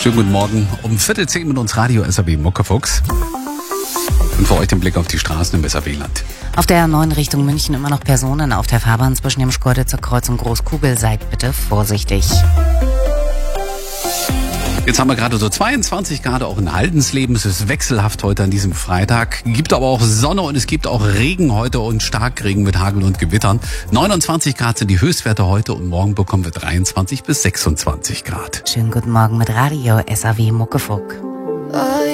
Schönen guten Morgen. Um 9:45 mit uns Radio SAW Muckefuchs. Und für euch den Blick auf die Straßen im SAW-Land. Auf der 9 Richtung München immer noch Personen auf der Fahrbahn zwischen dem Schkeuditzer Kreuz und Großkugel. Seid bitte vorsichtig. Jetzt haben wir gerade so 22 Grad auch in Haldensleben. Es ist wechselhaft heute an diesem Freitag. Gibt aber auch Sonne und es gibt auch Regen heute und Starkregen mit Hagel und Gewittern. 29 Grad sind die Höchstwerte heute und morgen bekommen wir 23 bis 26 Grad. Schönen guten Morgen mit Radio SAW Muckefuck.